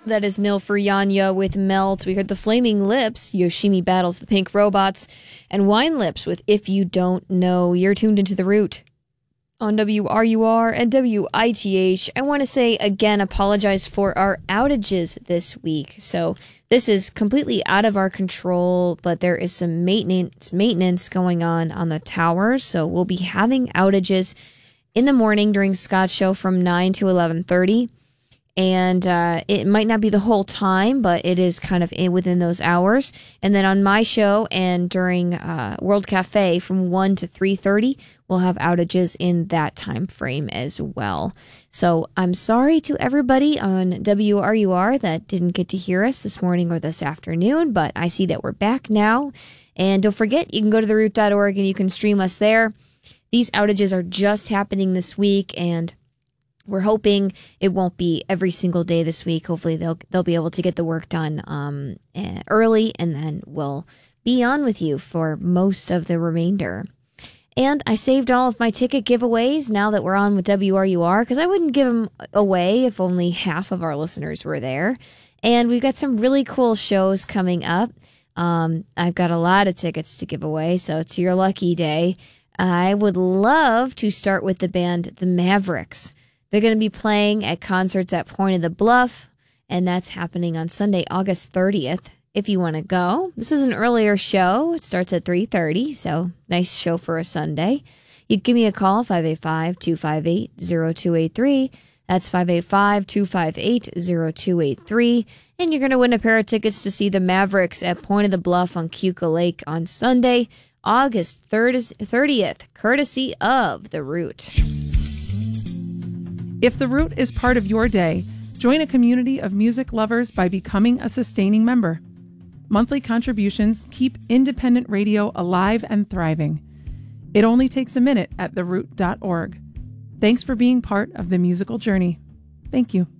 That is Nil for Yanya with Melt. We heard the Flaming Lips, Yoshimi Battles the Pink Robots, and Wine Lips with If You Don't Know. You're tuned into The Root on WRUR and WITH. I want to say again, apologize for our outages this week. So this is completely out of our control, but there is some maintenance going on the towers. So we'll be having outages in the morning during Scott's show from 9 to 11:30. And it might not be the whole time, but it is kind of within those hours. And then on my show and during World Cafe from 1 to 3:30, we'll have outages in that time frame as well. So I'm sorry to everybody on WRUR that didn't get to hear us this morning or this afternoon, but I see that we're back now. And don't forget, you can go to theroot.org and you can stream us there. These outages are just happening this week, and we're hoping it won't be every single day this week. Hopefully they'll be able to get the work done early, and then we'll be on with you for most of the remainder. And I saved all of my ticket giveaways now that we're on with WRUR, because I wouldn't give them away if only half of our listeners were there. And we've got some really cool shows coming up. I've got a lot of tickets to give away, so it's your lucky day. I would love to start with the band The Mavericks. They're going to be playing at concerts at Point of the Bluff, and that's happening on Sunday, August 30th, if you want to go. This is an earlier show. It starts at 3:30, so nice show for a Sunday. You can give me a call, 585-258-0283. That's 585-258-0283. And you're going to win a pair of tickets to see the Mavericks at Point of the Bluff on Keuka Lake on Sunday, August 30th, courtesy of The Root. If The Root is part of your day, join a community of music lovers by becoming a sustaining member. Monthly contributions keep independent radio alive and thriving. It only takes a minute at theroot.org. Thanks for being part of the musical journey. Thank you.